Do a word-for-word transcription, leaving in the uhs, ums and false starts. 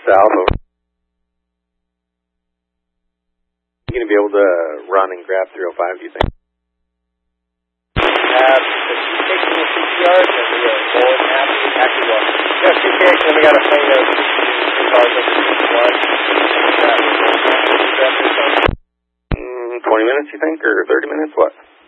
south of... You going to be able to run and grab three oh five, do you think? Uh, if you take the C P R, then we are more than happy. Actually, well, yeah, C P R, then we got a plane of two cars over sixty-one. Mm, twenty minutes, you think, or thirty minutes, what?